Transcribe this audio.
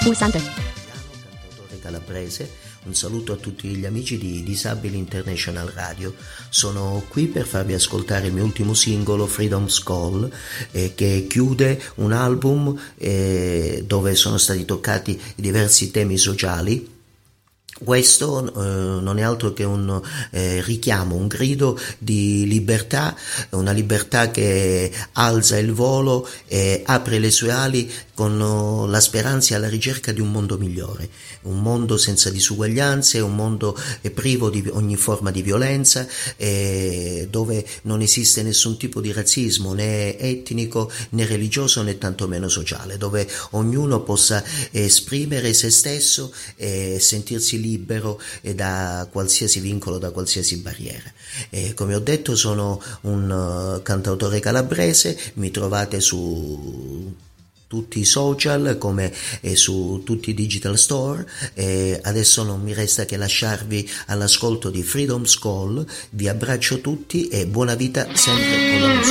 Pulsante. Cantautore calabrese, un saluto a tutti gli amici di Disabili International Radio. Sono qui per farvi ascoltare il mio ultimo singolo, Freedom's Call, che chiude un album dove sono stati toccati diversi temi sociali. Questo non è altro che un richiamo, un grido di libertà, una libertà che alza il volo e apre le sue ali con la speranza alla ricerca di un mondo migliore, un mondo senza disuguaglianze, un mondo privo di ogni forma di violenza, dove non esiste nessun tipo di razzismo né etnico né religioso né tantomeno sociale, dove ognuno possa esprimere se stesso e sentirsi libero da qualsiasi vincolo, da qualsiasi barriera. Come ho detto, sono un cantautore calabrese, mi trovate su tutti i social come su tutti i digital store. Adesso non mi resta che lasciarvi all'ascolto di Freedom's Call. Vi abbraccio tutti e buona vita sempre con la musica.